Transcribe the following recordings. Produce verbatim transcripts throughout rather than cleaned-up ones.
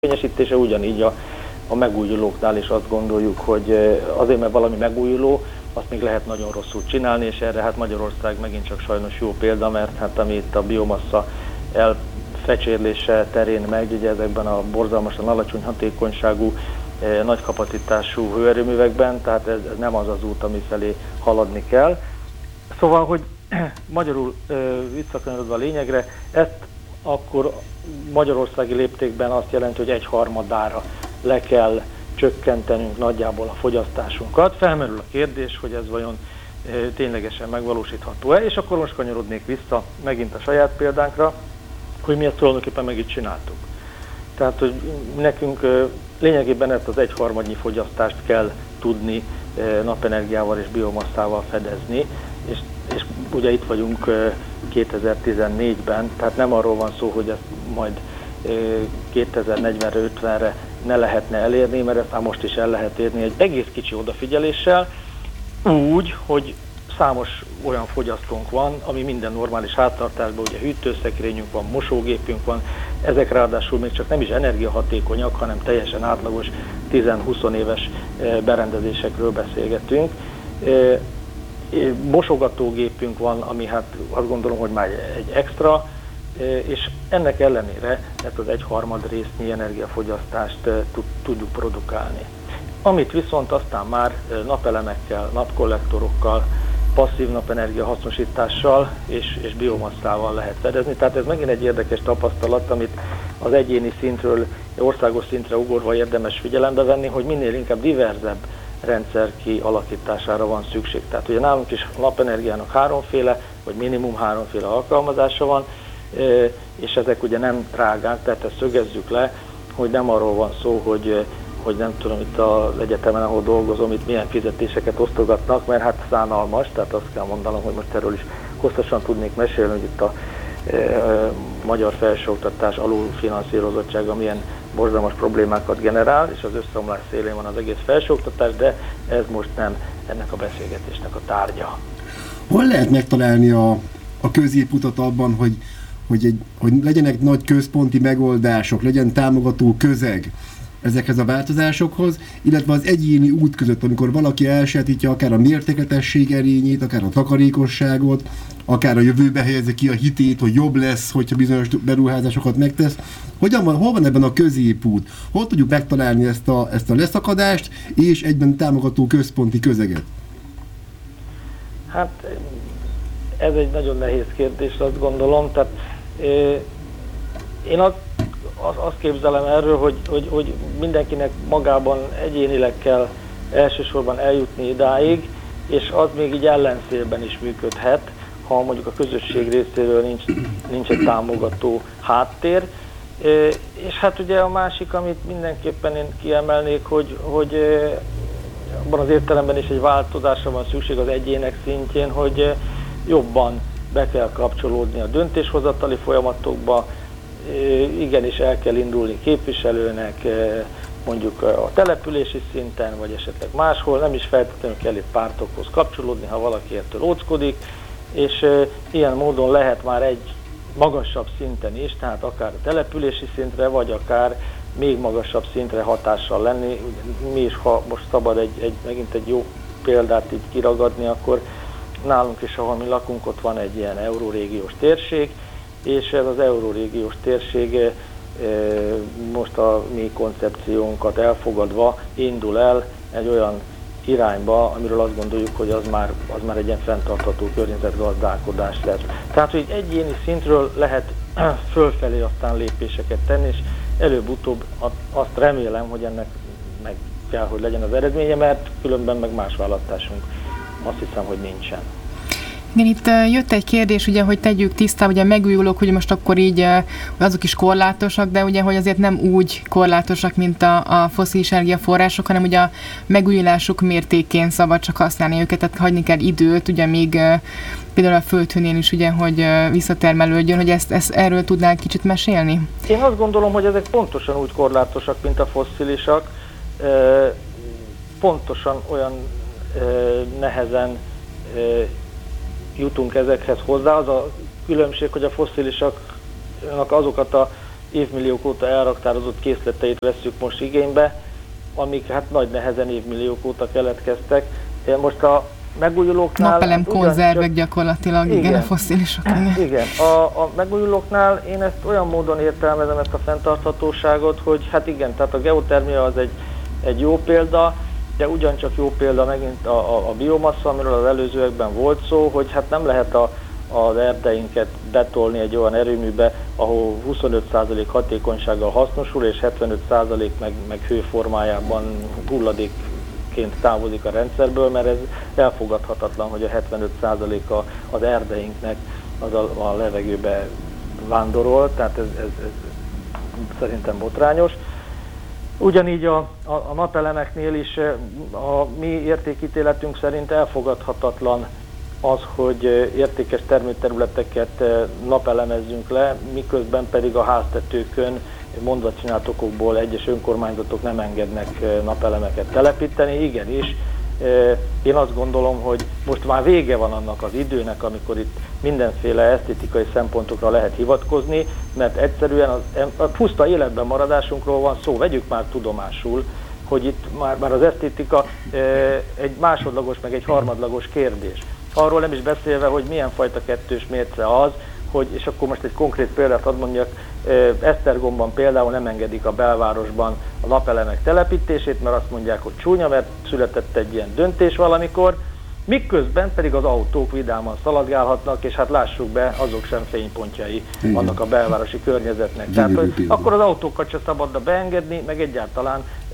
érvényesítése, ugyanígy a, a megújulóknál is azt gondoljuk, hogy azért, mert valami megújuló, azt még lehet nagyon rosszul csinálni, és erre hát Magyarország megint csak sajnos jó példa, mert hát ami itt a biomassa elfecsérlése terén megy, ugye ezekben a borzalmasan alacsony hatékonyságú, nagy kapacitású hőerőművekben, tehát ez, ez nem az az út, ami felé haladni kell. Szóval, hogy magyarul visszakanyarodva a lényegre, ezt akkor magyarországi léptékben azt jelenti, hogy egyharmadára le kell csökkentenünk nagyjából a fogyasztásunkat. Felmerül a kérdés, hogy ez vajon e, ténylegesen megvalósítható-e, és akkor most kanyarodnék vissza megint a saját példánkra, hogy mi ezt tulajdonképpen meg itt csináltuk. Tehát, hogy nekünk e, lényegében ezt az egyharmadnyi fogyasztást kell tudni e, napenergiával és biomasszával fedezni, és, és ugye itt vagyunk e, kétezer-tizennégyben, tehát nem arról van szó, hogy ezt majd e, kétezer-negyvenre, ötvenre ne lehetne elérni, mert ezt már most is el lehet érni egy egész kicsi odafigyeléssel, úgy, hogy számos olyan fogyasztónk van, ami minden normális háztartásban, ugye hűtőszekrényünk van, mosógépünk van, ezek ráadásul még csak nem is energiahatékonyak, hanem teljesen átlagos tíz-húsz éves berendezésekről beszélgetünk. Mosogatógépünk van, ami hát azt gondolom, hogy már egy extra, és ennek ellenére ezt az egyharmad résznyi energiafogyasztást tudjuk produkálni. Amit viszont aztán már napelemekkel, napkollektorokkal, passzív napenergia hasznosítással és, és biomasszával lehet fedezni. Tehát ez megint egy érdekes tapasztalat, amit az egyéni szintről országos szintre ugorva érdemes figyelembe venni, hogy minél inkább diverzebb rendszer kialakítására van szükség. Tehát ugye nálunk is napenergiának háromféle, vagy minimum háromféle alkalmazása van, és ezek ugye nem drágák, tehát ezt szögezzük le, hogy nem arról van szó, hogy, hogy nem tudom, itt az egyetemen, ahol dolgozom, itt milyen fizetéseket osztogatnak, mert hát szánalmas, tehát azt kell mondanom, hogy most erről is hosszasan tudnék mesélni, hogy itt a e, e, magyar felsőoktatás alulfinanszírozottsága milyen borzalmas problémákat generál, és az összeomlás szélén van az egész felsőoktatás, de ez most nem ennek a beszélgetésnek a tárgya. Hol lehet megtalálni a, a középutat abban, hogy Hogy, egy, hogy legyenek nagy központi megoldások, legyen támogató közeg ezekhez a változásokhoz, illetve az egyéni út között, amikor valaki elsajátítja akár a mértékletesség erényét, akár a takarékosságot, akár a jövőbe helyezi ki a hitét, hogy jobb lesz, hogyha bizonyos beruházásokat megtesz. Hogyan van, hol van ebben a középút? Hol tudjuk megtalálni ezt a, ezt a leszakadást, és egyben támogató központi közeget? Hát ez egy nagyon nehéz kérdés, azt gondolom. Tehát én azt, azt képzelem erről, hogy, hogy, hogy mindenkinek magában egyénileg kell elsősorban eljutni idáig, és az még így ellenszélben is működhet, ha mondjuk a közösség részéről nincs, nincs egy támogató háttér. És hát ugye a másik, amit mindenképpen én kiemelnék, hogy, hogy abban az értelemben is egy változásra van szükség az egyének szintjén, hogy jobban be kell kapcsolódni a döntéshozatali folyamatokba, igenis el kell indulni képviselőnek, mondjuk a települési szinten, vagy esetleg máshol, nem is feltétlenül kell itt pártokhoz kapcsolódni, ha valaki ettől óckodik, és ilyen módon lehet már egy magasabb szinten is, tehát akár a települési szintre, vagy akár még magasabb szintre hatással lenni. Mi is, ha most szabad egy, egy, megint egy jó példát így kiragadni, akkor nálunk is, ahol mi lakunk, ott van egy ilyen eurórégiós térség, és ez az eurórégiós térség e, most a mi koncepciónkat elfogadva indul el egy olyan irányba, amiről azt gondoljuk, hogy az már, az már egy ilyen fenntartható környezetgazdálkodás lesz. Tehát, hogy egyéni szintről lehet fölfelé aztán lépéseket tenni, és előbb-utóbb azt remélem, hogy ennek meg kell, hogy legyen az eredménye, mert különben meg más választásunk azt hiszem, hogy nincsen. Igen, itt jött egy kérdés, ugye, hogy tegyük tisztába, ugye a megújulók, hogy most akkor így azok is korlátosak, de ugye, hogy azért nem úgy korlátosak, mint a, a fosszilis energiaforrások, hanem ugye a megújulások mértékén szabad csak használni őket, tehát hagyni kell időt, ugye még például a földhőnél is, ugye, hogy visszatermelődjön, hogy ezt, ezt erről tudnál kicsit mesélni? Én azt gondolom, hogy ezek pontosan úgy korlátosak, mint a fosszilisak, pontosan olyan nehezen jutunk ezekhez hozzá. Az a különbség, hogy a fosszilisaknak azokat a évmilliók óta elraktározott készleteit vesszük most igénybe, amik hát nagy nehezen évmilliók óta keletkeztek. Most a megújulóknál... Napelem konzervek gyakorlatilag, igen, igen a fosszilisok. Igen, igen. A, a megújulóknál én ezt olyan módon értelmezem, ezt a fenntarthatóságot, hogy hát igen, tehát a geotermia az egy, egy jó példa, de ugyancsak jó példa megint a, a, a biomassa, amiről az előzőekben volt szó, hogy hát nem lehet a, az erdeinket betolni egy olyan erőműbe, ahol huszonöt százalék hatékonysággal hasznosul, és hetvenöt százalék meg, meg hőformájában hulladékként távozik a rendszerből, mert ez elfogadhatatlan, hogy a hetvenöt százalék az erdeinknek az a, a levegőbe vándorol, tehát ez, ez, ez szerintem botrányos. Ugyanígy a, a, a napelemeknél is a mi értékítéletünk szerint elfogadhatatlan az, hogy értékes termőterületeket napelemezzünk le, miközben pedig a háztetőkön mondvacsináltokokból egyes önkormányzatok nem engednek napelemeket telepíteni. Igenis, én azt gondolom, hogy most már vége van annak az időnek, amikor itt mindenféle esztétikai szempontokra lehet hivatkozni, mert egyszerűen az, a puszta életben maradásunkról van szó, vegyük már tudomásul, hogy itt már, már az esztétika egy másodlagos, meg egy harmadlagos kérdés. Arról nem is beszélve, hogy milyen fajta kettős mérce az, hogy, és akkor most egy konkrét példát hadd mondjak, Esztergomban például nem engedik a belvárosban a napelemek telepítését, mert azt mondják, hogy csúnya, mert született egy ilyen döntés valamikor, miközben pedig az autók vidáman szaladgálhatnak, és hát lássuk be, azok sem fénypontjai Igen. vannak a belvárosi környezetnek. Tehát, hogy akkor az autókat se szabadna beengedni, meg egyáltalán e,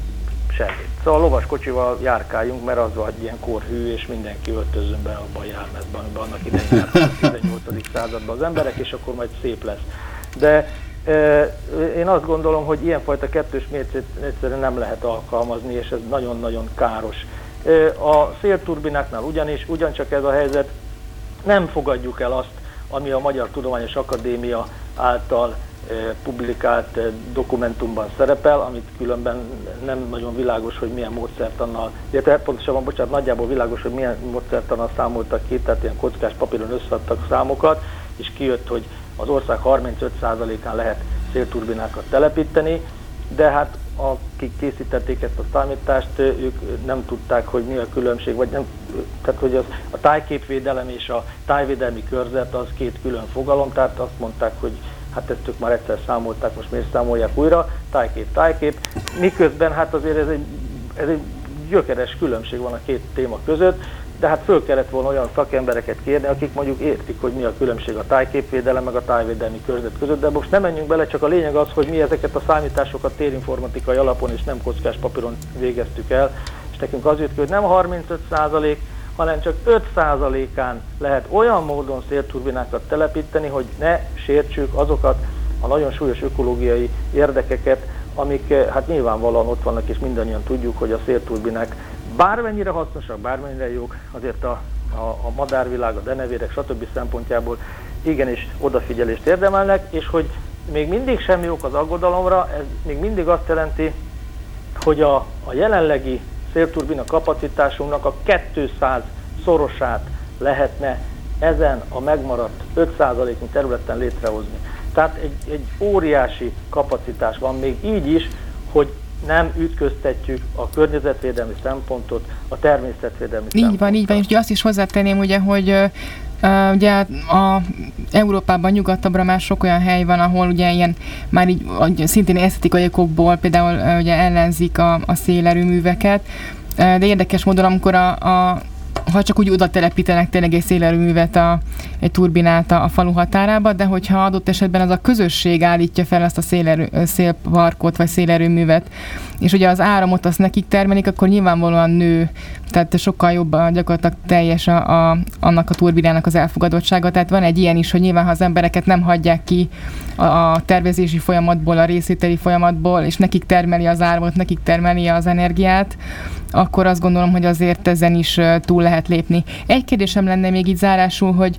semmit. Szóval lovaskocsival járkáljunk, mert az vagy ilyen korhű, és mindenki öltözön be abban a jármezben, amiben annak idején jártak a tizennyolcadik században az emberek, és akkor majd szép lesz. De e, én azt gondolom, hogy ilyenfajta kettős mércét egyszerűen nem lehet alkalmazni, és ez nagyon-nagyon káros. E, a szélturbináknál ugyanis, ugyancsak ez a helyzet, nem fogadjuk el azt, ami a Magyar Tudományos Akadémia által e, publikált e, dokumentumban szerepel, amit különben nem nagyon világos, hogy milyen módszertannal, illetve pontosabban, bocsánat, nagyjából világos, hogy milyen módszertannal számoltak ki, tehát ilyen kockás papíron összeadtak számokat, és kijött, hogy az ország harmincöt százalékán lehet szélturbinákat telepíteni, de hát akik készítették ezt a számítást, ők nem tudták, hogy mi a különbség, vagy nem, tehát hogy az, a tájképvédelem és a tájvédelmi körzet az két külön fogalom, tehát azt mondták, hogy hát ezt ők már egyszer számolták, most miért számolják újra, tájkép, tájkép, miközben hát azért ez egy, ez egy gyökeres különbség van a két téma között, de hát föl kellett volna olyan szakembereket kérni, akik mondjuk értik, hogy mi a különbség a tájképvédelem meg a tájvédelmi körzet között, de most nem menjünk bele, csak a lényeg az, hogy mi ezeket a számításokat térinformatikai alapon és nem kockás papíron végeztük el, és nekünk az jött ki, hogy nem harmincöt százalék, hanem csak öt százalékán lehet olyan módon szélturbinákat telepíteni, hogy ne sértsük azokat a nagyon súlyos ökológiai érdekeket, amik hát nyilvánvalóan ott vannak, és mindannyian tudjuk, hogy a szélturbinák bármennyire hasznosak, bármennyire jók, azért a, a, a madárvilág, a denevérek, stb. Szempontjából igenis odafigyelést érdemelnek, és hogy még mindig sem jók az aggodalomra, ez még mindig azt jelenti, hogy a, a jelenlegi szélturbina kapacitásunknak a kétszáz szorosát lehetne ezen a megmaradt öt százaléknyi területen létrehozni. Tehát egy, egy óriási kapacitás van még így is, hogy nem ütköztetjük a környezetvédelmi szempontot a természetvédelmi így szempontot. Így van, így van, és ugye azt is hozzátenném, ugye, hogy uh, ugye a Európában nyugatabbra már sok olyan hely van, ahol ugye ilyen már így szintén esztetikai okokból például uh, ugye ellenzik a, a szélerőműveket, uh, de érdekes módon, amikor a, a ha csak úgy oda telepítenek tényleg egy szélerőművet, a, egy turbinát a, a falu határába, de hogyha adott esetben az a közösség állítja fel azt a szélerő, szélparkot vagy szélerőművet, és ugye az áramot azt nekik termelik, akkor nyilvánvalóan nő, tehát sokkal jobban gyakorlatilag teljes a, a, annak a turbinának az elfogadottsága. Tehát van egy ilyen is, hogy nyilván ha az embereket nem hagyják ki a, a tervezési folyamatból, a részvételi folyamatból, és nekik termeli az áramot, nekik termeli az energiát, akkor azt gondolom, hogy azért ezen is túl lehet lépni. Egy kérdésem lenne még így zárásul, hogy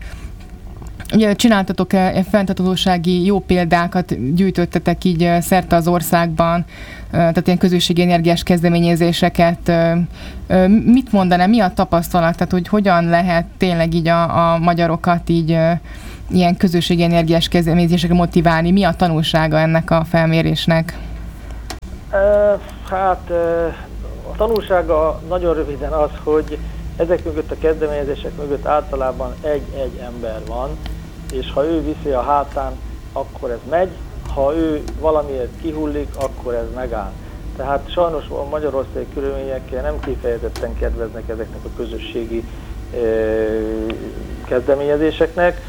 ugye csináltatok e fenntarthatósági jó példákat, gyűjtöttetek így szerte az országban, tehát ilyen közösségi energiás kezdeményezéseket. Mit mondaná, mi a tapasztalat, tehát hogy hogyan lehet tényleg így a, a magyarokat így ilyen közösségi energiás kezdeményezésekre motiválni? Mi a tanulsága ennek a felmérésnek? Hát a tanulsága nagyon röviden az, hogy ezek mögött a kezdeményezések mögött általában egy-egy ember van, és ha ő viszi a hátán, akkor ez megy, ha ő valamiért kihullik, akkor ez megáll. Tehát sajnos a magyarországi körülmények nem kifejezetten kedveznek ezeknek a közösségi kezdeményezéseknek.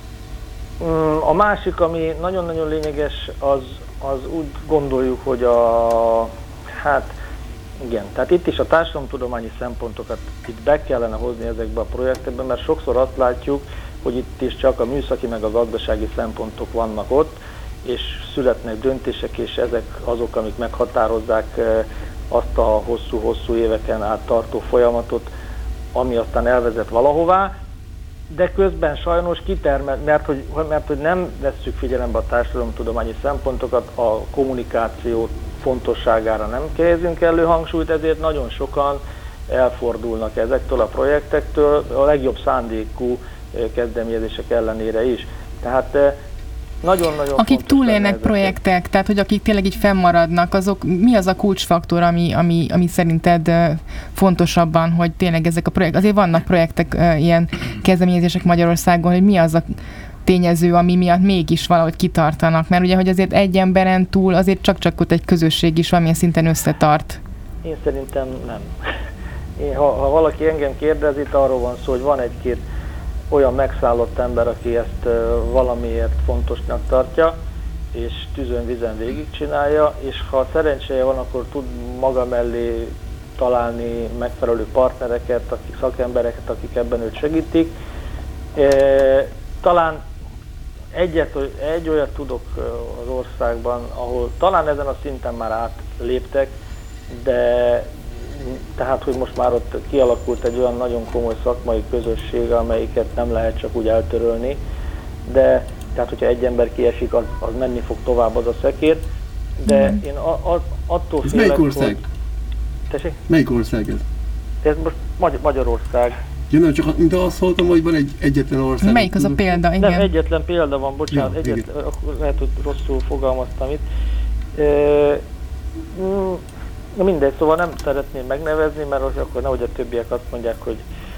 A másik, ami nagyon-nagyon lényeges, az, az úgy gondoljuk, hogy a, hát igen, tehát itt is a társadalomtudományi szempontokat itt be kellene hozni ezekbe a projektekbe, mert sokszor azt látjuk, hogy itt is csak a műszaki meg a gazdasági szempontok vannak ott, és születnek döntések, és ezek azok, amik meghatározzák azt a hosszú-hosszú éveken át tartó folyamatot, ami aztán elvezet valahová, de közben sajnos kitermel, mert hogy, mert hogy nem vesszük figyelembe a társadalomtudományi szempontokat, a kommunikáció fontosságára nem helyezünk elő hangsúlyt, ezért nagyon sokan elfordulnak ezektől a projektektől, a legjobb szándékú kezdeményezések ellenére is. Tehát nagyon-nagyon akik túlélnek projektek, tehát hogy akik tényleg így fennmaradnak, azok mi az a kulcsfaktor, ami, ami, ami szerinted fontosabban, hogy tényleg ezek a projektek, azért vannak projektek, ilyen kezdeményezések Magyarországon, hogy mi az a tényező, ami miatt mégis valahogy kitartanak, mert ugye, hogy azért egy emberen túl azért csak-csak ott egy közösség is valamilyen szinten összetart. Én szerintem nem. Én, ha, ha valaki engem kérdez, itt arról van szó, hogy van egy-két olyan megszállott ember, aki ezt uh, valamiért fontosnak tartja, és tűzön-vizen végigcsinálja, és ha szerencséje van, akkor tud maga mellé találni megfelelő partnereket, akik, szakembereket, akik ebben őt segítik. E, talán egyet, egy olyat tudok az országban, ahol talán ezen a szinten már átléptek, de tehát, hogy most már ott kialakult egy olyan nagyon komoly szakmai közösség, amelyiket nem lehet csak úgy eltörölni, de tehát, hogyha egy ember kiesik, az, az menni fog tovább az a szekér, de mm. én a, a, attól ez félek, melyik ország? hogy... Tessék? Melyik ország ez? Ez most Magy- Magyarország. Ja, nem, csak mint azt hallottam, hogy van egy egyetlen ország. Melyik az a példa? Igen. Nem, egyetlen példa van, bocsánat, ja, egyetlen, lehet, hogy rosszul fogalmaztam itt. E, mm, Na mindegy, szóval nem szeretném megnevezni, mert az akkor nehogy a többiek azt mondják, hogy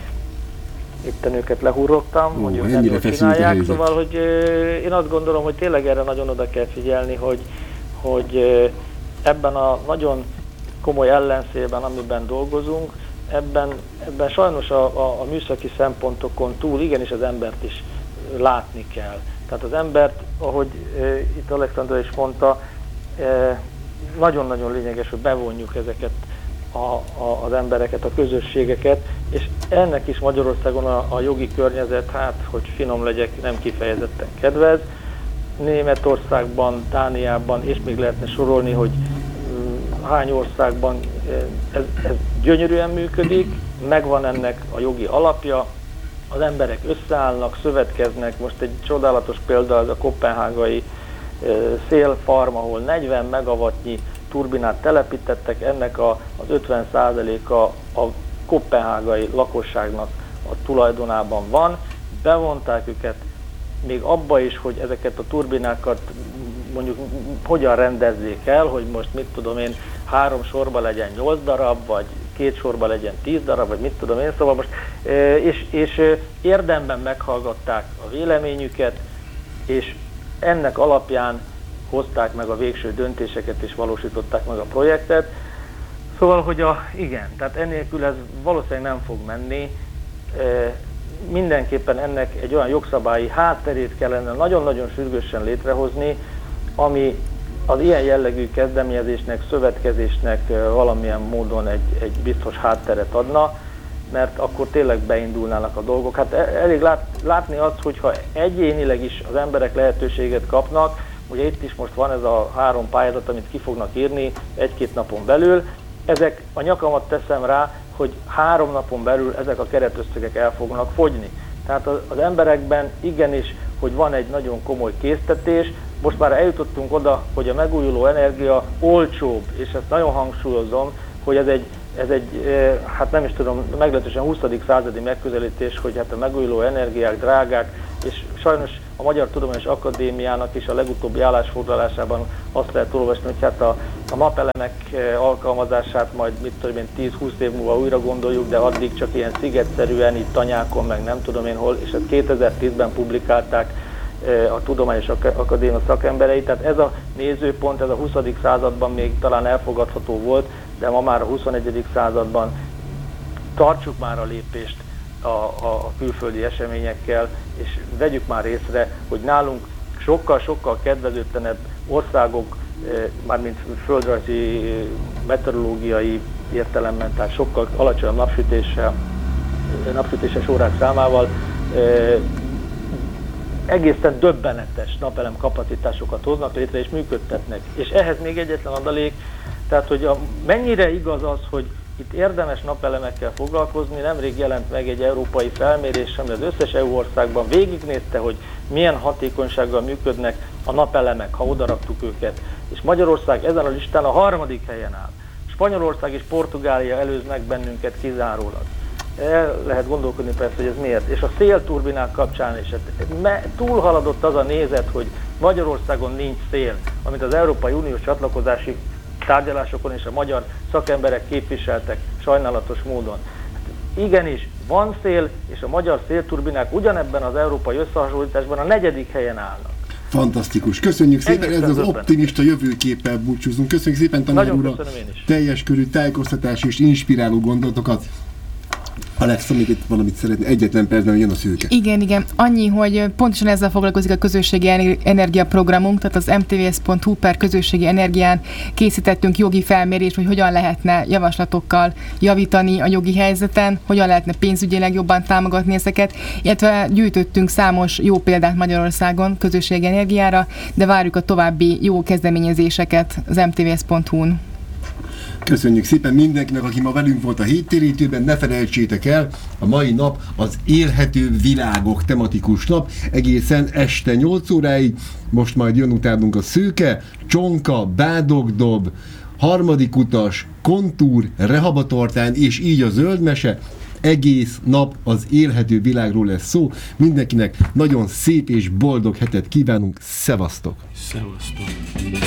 itten őket lehurrogtam, Ó, hogy ők nem jól csinálják. Szóval, hogy euh, én azt gondolom, hogy tényleg erre nagyon oda kell figyelni, hogy, hogy euh, ebben a nagyon komoly ellenszélben, amiben dolgozunk, ebben, ebben sajnos a, a, a műszaki szempontokon túl igenis az embert is látni kell. Tehát az embert, ahogy euh, itt Alexandra is mondta, euh, nagyon-nagyon lényeges, hogy bevonjuk ezeket a, a, az embereket, a közösségeket, és ennek is Magyarországon a, a jogi környezet, hát, hogy finom legyek, nem kifejezetten kedvez. Németországban, Dániában, és még lehetne sorolni, hogy hm, hány országban ez, ez gyönyörűen működik, megvan ennek a jogi alapja, az emberek összeállnak, szövetkeznek, most egy csodálatos példa az a koppenhágai szélfarm, ahol negyven megawattnyi turbinát telepítettek, ennek a, az ötven százaléka a koppenhágai lakosságnak a tulajdonában van, bevonták őket még abba is, hogy ezeket a turbinákat mondjuk hogyan rendezzék el, hogy most mit tudom én, három sorba legyen nyolc darab, vagy két sorba legyen tíz darab, vagy mit tudom én, szóval most, és, és érdemben meghallgatták a véleményüket, és ennek alapján hozták meg a végső döntéseket és valósították meg a projektet. Szóval, hogy a, igen, tehát ennélkül ez valószínűleg nem fog menni. E, mindenképpen ennek egy olyan jogszabályi hátterét kellene nagyon-nagyon sürgősen létrehozni, ami az ilyen jellegű kezdeményezésnek, szövetkezésnek valamilyen módon egy, egy biztos hátteret adna, mert akkor tényleg beindulnának a dolgok. Hát elég lát, látni azt, hogyha egyénileg is az emberek lehetőséget kapnak, ugye itt is most van ez a három pályázat, amit ki fognak írni egy-két napon belül, ezek a nyakamat teszem rá, hogy három napon belül ezek a keretösszegek el fognak fogyni. Tehát az, az emberekben igenis, hogy van egy nagyon komoly késztetés, most már eljutottunk oda, hogy a megújuló energia olcsóbb, és ezt nagyon hangsúlyozom, hogy ez egy Ez egy, hát nem is tudom, meglehetősen huszadik századi megközelítés, hogy hát a megújuló energiák drágák, és sajnos a Magyar Tudományos Akadémiának is a legutóbbi állásfoglalásában azt lehet olvasni, hogy hát a, a napelemek alkalmazását majd mit tudom én tíz-húsz év múlva újra gondoljuk, de addig csak ilyen szigetszerűen, itt tanyákon, meg nem tudom én hol, és ezt kétezer-tízben publikálták a Tudományos Akadémia szakemberei, tehát ez a nézőpont, ez a huszadik században még talán elfogadható volt, de ma már a huszonegyedik században tartsuk már a lépést a, a, a külföldi eseményekkel, és vegyük már észre, hogy nálunk sokkal-sokkal kedvezőtlenebb országok, mármint földrajzi, meteorológiai értelemben, tehát sokkal alacsonyabb napsütéssel, napsütéses órák számával egészen döbbenetes napelem kapacitásokat hoznak létre és működtetnek. És ehhez még egyetlen adalék, tehát hogy a, mennyire igaz az, hogy itt érdemes napelemekkel foglalkozni, nemrég jelent meg egy európai felmérés, ami az összes é u országban végignézte, hogy milyen hatékonysággal működnek a napelemek, ha odaraktuk őket. És Magyarország ezen a listán a harmadik helyen áll. Spanyolország és Portugália előz meg bennünket kizárólag. El lehet gondolkodni persze, hogy ez miért. És a szélturbinák kapcsán is túlhaladott az a nézet, hogy Magyarországon nincs szél, amit az Európai Uniós csatlakozási tárgyalásokon és a magyar szakemberek képviseltek sajnálatos módon. Hát igenis, van szél, és a magyar szélturbinák ugyanebben az európai összehasonlításban a negyedik helyen állnak. Fantasztikus. Köszönjük szépen, Egészen ez az döbben. Optimista jövőképpel búcsúzunk. Köszönjük szépen, tanár úr, a teljes körű tájékoztatás és inspiráló gondolatokat. Alexa, még itt valamit szeretné, egyetlen percben jön a szőke. Igen, igen. Annyi, hogy pontosan ezzel foglalkozik a közösségi energiaprogramunk, tehát az em té vé es pont hu per közösségi energián készítettünk jogi felmérést, hogy hogyan lehetne javaslatokkal javítani a jogi helyzeten, hogyan lehetne pénzügyileg jobban támogatni ezeket, illetve gyűjtöttünk számos jó példát Magyarországon közösségi energiára, de várjuk a további jó kezdeményezéseket az em té vé es pont hu-n. Köszönjük szépen mindenkinek, aki ma velünk volt a Héttérítőben. Ne felejtsétek el, a mai nap az Élhető Világok tematikus nap, egészen este nyolc óráig. Most majd jön utánunk a Szőke, Csonka, Bádogdob, Harmadik utas, Kontúr, Rehabatortán, és így a Zöldmese. Egész nap az élhető világról lesz szó. Mindenkinek nagyon szép és boldog hetet kívánunk. Szevasztok! Szevasztok!